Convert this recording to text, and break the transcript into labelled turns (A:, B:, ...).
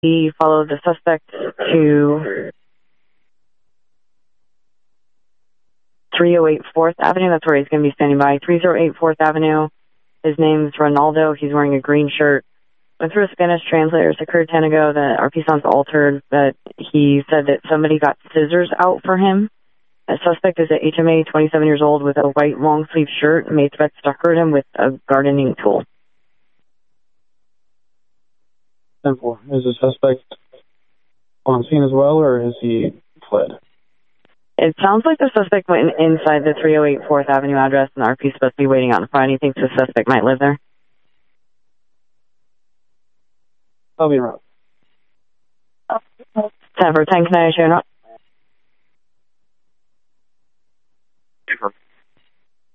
A: He followed the suspect to 308 4th Avenue. That's where he's going to be standing by. 308 4th Avenue. His name's Ronaldo. He's wearing a green shirt. Went through a Spanish translator. It occurred 10 ago that RP sounds altered, but he said that somebody got scissors out for him. A suspect is a HMA, 27 years old, with a white long-sleeve shirt, and made threats to hurt him with a gardening tool.
B: 10-4. Is the suspect on scene as well, or has he fled?
A: It sounds like the suspect went inside the 308 4th Avenue address, and RP is supposed to be waiting out in front. He thinks the suspect might live there.
B: I'll be around.
A: 10 for 10, can I issue a note?